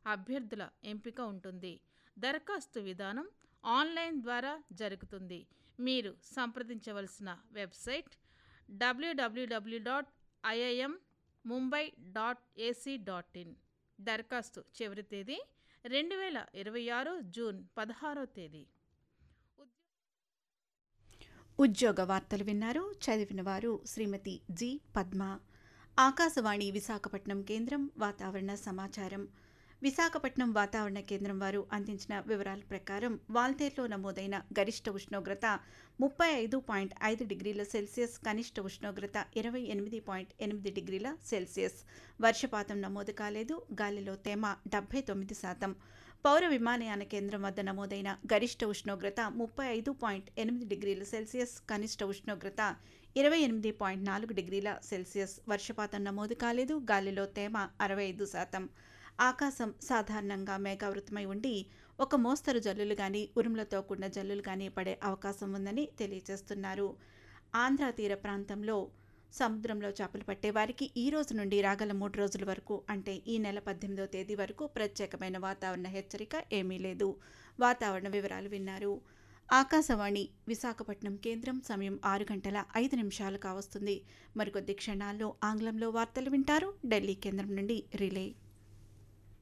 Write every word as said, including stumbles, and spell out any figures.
అభ్యర్థుల ఎంపిక ఉంటుంది. దరఖాస్తు విధానం ఆన్లైన్ ద్వారా జరుగుతుంది. మీరు సంప్రదించవలసిన website WWW dot IIM Mumbai dot AC dot in. దరఖాస్తు చివరి తేదీ రెండు వేల ఇరవై ఆరు జూన్ పదహారో తేదీ. ఉద్యోగ వార్తలు విన్నారు. చదివిన వారు శ్రీమతి జి పద్మ. ఆకాశవాణి విశాఖపట్నం కేంద్రం వాతావరణ సమాచారం. విశాఖపట్నం వాతావరణ కేంద్రం వారు అందించిన వివరాల ప్రకారం వాల్తేరులో నమోదైన గరిష్ట ఉష్ణోగ్రత ముప్పై ఐదు పాయింట్ ఐదు డిగ్రీల సెల్సియస్, కనిష్ట ఉష్ణోగ్రత ఇరవై ఎనిమిది పాయింట్ ఎనిమిది డిగ్రీల సెల్సియస్. వర్షపాతం నమోదు కాలేదు. గాలిలో తేమ డెబ్బై తొమ్మిది శాతం. పౌర విమానయాన కేంద్రం వద్ద నమోదైన గరిష్ట ఉష్ణోగ్రత ముప్పై ఐదు పాయింట్ ఎనిమిది డిగ్రీల సెల్సియస్, కనిష్ట ఉష్ణోగ్రత ఇరవై ఎనిమిది పాయింట్ నాలుగు డిగ్రీల సెల్సియస్. వర్షపాతం నమోదు కాలేదు. గాలిలో తేమ అరవై ఐదు శాతం. ఆకాశం సాధారణంగా మేఘావృతమై ఉండి ఒక మోస్తరు జల్లులు కానీ ఉరుములతో కూడిన జల్లులు కానీ పడే అవకాశం ఉందని తెలియజేస్తున్నారు. ఆంధ్ర తీర ప్రాంతంలో సముద్రంలో చేపలు పట్టే వారికి ఈ రోజు నుండి రాగల మూడు రోజుల వరకు అంటే ఈ నెల పద్దెనిమిదవ తేదీ వరకు ప్రత్యేకమైన వాతావరణ హెచ్చరిక ఏమీ లేదు. వాతావరణ వివరాలు విన్నారు. ఆకాశవాణి విశాఖపట్నం కేంద్రం. సమయం ఆరు గంటల ఐదు నిమిషాలు కావస్తుంది. మరికొద్ది క్షణాల్లో ఆంగ్లంలో వార్తలు వింటారు. ఢిల్లీ కేంద్రం నుండి రిలే.